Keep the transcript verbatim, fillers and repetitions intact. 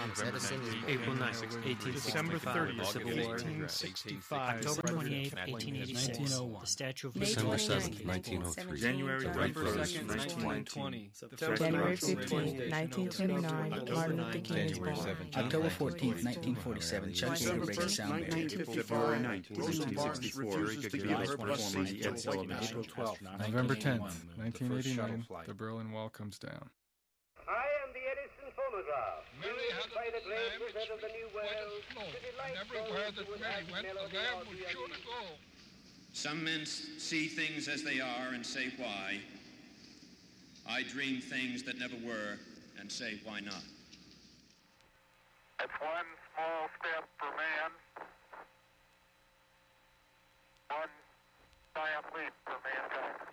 Thomas Edison is April ninth, eighteen December sixty-five, thirtieth, Civil War. eighteen sixty-five. October twenty-eighth, eighteen eighty-six, nineteen oh one. the Statue of May Liberty. December twenty-ninth, seventh, nineteen oh three. January November first, second, nineteen twenty. January fifteenth, nineteen twenty-nine, Martin Luther King is born. October fourteenth, nineteen forty-seven, Chuck Yeager breaks the sound barrier. February ninth, nineteen sixty-four, April twelfth, November tenth, nineteen eighty-nine, the Berlin Wall comes down. I am the Edison phonograph. Mary had by the a great lamb wizard of the New World. slow, and everywhere that Mary went, the lamb would surely go. Some men see things as they are and say why. I dream things that never were and say why not. It's one small step for man, one giant leap for mankind.